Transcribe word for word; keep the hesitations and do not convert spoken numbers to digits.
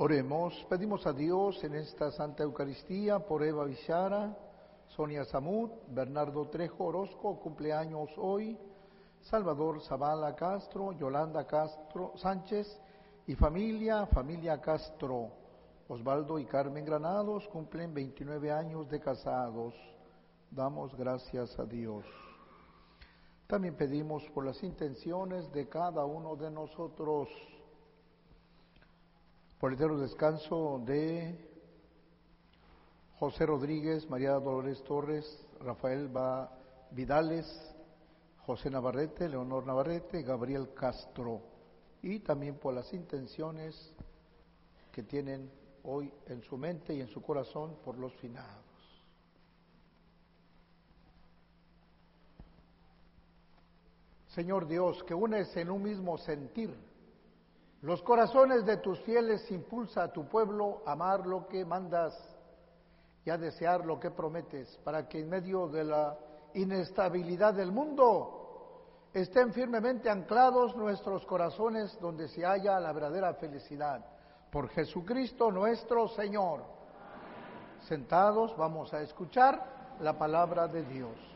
Oremos, pedimos a Dios en esta Santa Eucaristía por Eva Villara, Sonia Samud, Bernardo Trejo Orozco, cumpleaños hoy, Salvador Zavala Castro, Yolanda Castro Sánchez y familia, familia Castro. Osvaldo y Carmen Granados cumplen veintinueve años de casados. Damos gracias a Dios. También pedimos por las intenciones de cada uno de nosotros, por el eterno descanso de José Rodríguez, María Dolores Torres, Rafael Vidales, José Navarrete, Leonor Navarrete, Gabriel Castro, y también por las intenciones que tienen hoy en su mente y en su corazón por los finados. Señor Dios, que unes en un mismo sentir los corazones de tus fieles, impulsa a tu pueblo a amar lo que mandas y a desear lo que prometes, para que en medio de la inestabilidad del mundo estén firmemente anclados nuestros corazones donde se halla la verdadera felicidad. Por Jesucristo nuestro Señor. Amén. Sentados, vamos a escuchar la palabra de Dios.